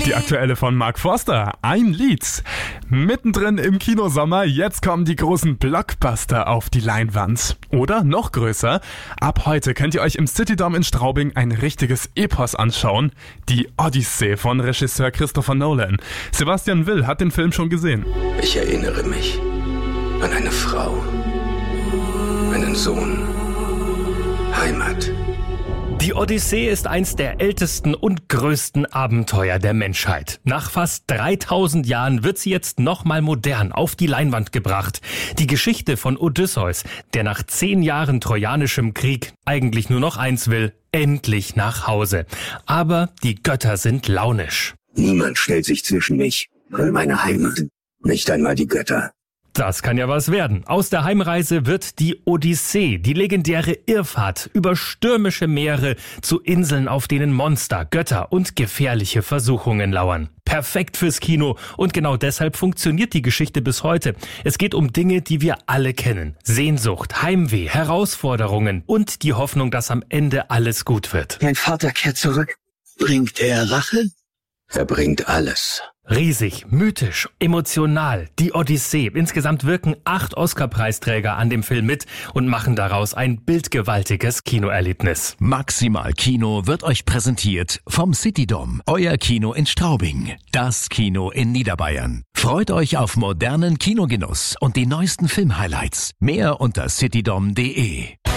Die aktuelle von Mark Forster, ein Lied. Mittendrin im Kinosommer, jetzt kommen die großen Blockbuster auf die Leinwand. Oder noch größer, ab heute könnt ihr euch im Citydome in Straubing ein richtiges Epos anschauen. Die Odyssee von Regisseur Christopher Nolan. Sebastian Will hat den Film schon gesehen. Ich erinnere mich an eine Frau, einen Sohn, Heimat. Die Odyssee ist eins der ältesten und größten Abenteuer der Menschheit. Nach fast 3000 Jahren wird sie jetzt nochmal modern auf die Leinwand gebracht. Die Geschichte von Odysseus, der nach 10 Jahren trojanischem Krieg eigentlich nur noch eins will: endlich nach Hause. Aber die Götter sind launisch. Niemand stellt sich zwischen mich und meine Heimat. Nicht einmal die Götter. Das kann ja was werden. Aus der Heimreise wird die Odyssee, die legendäre Irrfahrt über stürmische Meere zu Inseln, auf denen Monster, Götter und gefährliche Versuchungen lauern. Perfekt fürs Kino, und genau deshalb funktioniert die Geschichte bis heute. Es geht um Dinge, die wir alle kennen. Sehnsucht, Heimweh, Herausforderungen und die Hoffnung, dass am Ende alles gut wird. Mein Vater kehrt zurück. Bringt er Rache? Er bringt alles. Riesig, mythisch, emotional. Die Odyssee. Insgesamt wirken 8 Oscar-Preisträger an dem Film mit und machen daraus ein bildgewaltiges Kinoerlebnis. Maximal Kino wird euch präsentiert vom Citydome, euer Kino in Straubing, das Kino in Niederbayern. Freut euch auf modernen Kinogenuss und die neuesten Filmhighlights. Mehr unter citydome.de.